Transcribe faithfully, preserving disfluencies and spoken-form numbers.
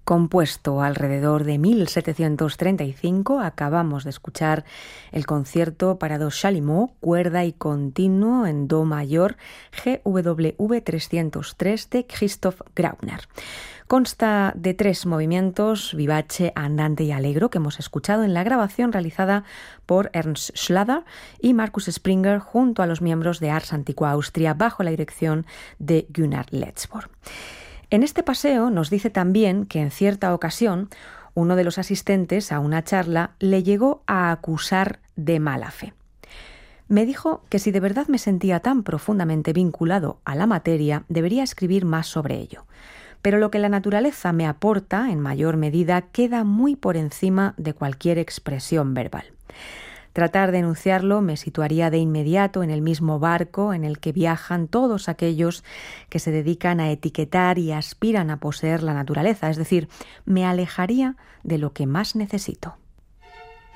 Compuesto alrededor de mil setecientos treinta y cinco, acabamos de escuchar el concierto para dos chalumeaux, cuerda y continuo en do mayor G W V trescientos tres de Christoph Graupner. Consta de tres movimientos, vivace, andante y allegro, que hemos escuchado en la grabación realizada por Ernst Schlatter y Markus Springer junto a los miembros de Ars Antiqua Austria bajo la dirección de Gunnar Letzborg. En este paseo nos dice también que en cierta ocasión uno de los asistentes a una charla le llegó a acusar de mala fe. Me dijo que si de verdad me sentía tan profundamente vinculado a la materia, debería escribir más sobre ello. Pero lo que la naturaleza me aporta, en mayor medida, queda muy por encima de cualquier expresión verbal. Tratar de enunciarlo me situaría de inmediato en el mismo barco en el que viajan todos aquellos que se dedican a etiquetar y aspiran a poseer la naturaleza, es decir, me alejaría de lo que más necesito.